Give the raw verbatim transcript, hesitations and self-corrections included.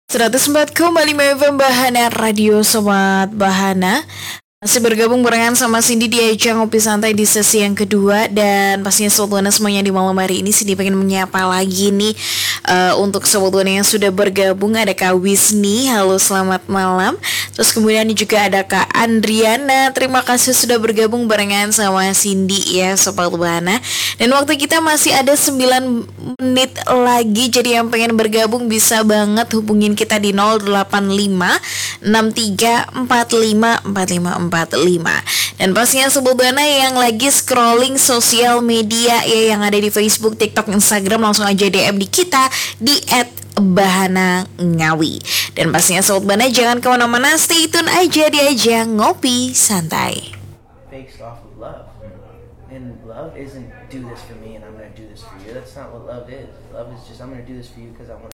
seratus empat koma lima F M Bahana Radio Sobat Bahana. Masih bergabung barengan sama Cindy di ajang Ngopi Santai di sesi yang kedua. Dan pastinya Sobat Buana semuanya di malam hari ini Cindy pengen menyapa lagi nih uh, untuk Sobat Buana yang sudah bergabung. Ada Kak Wisni, halo selamat malam. Terus kemudian juga ada Kak Andriana, terima kasih sudah bergabung barengan sama Cindy ya Sobat Buana. Dan waktu kita masih ada sembilan menit lagi, jadi yang pengen bergabung bisa banget hubungin kita di nol delapan lima enam tiga empat lima empat lima empat lima. Dan pastinya Sobat Buana yang lagi scrolling sosial media ya, yang ada di Facebook, TikTok, Instagram, langsung aja D M di kita di et bahana ngawi. Dan pastinya Sobat Buana jangan kemana-mana, stay tune aja di ajang Ngopi Santai. Based off of love, and love isn't do this for me and I'm gonna do this for you. That's not what love is. Love is just I'm gonna do this for you because I want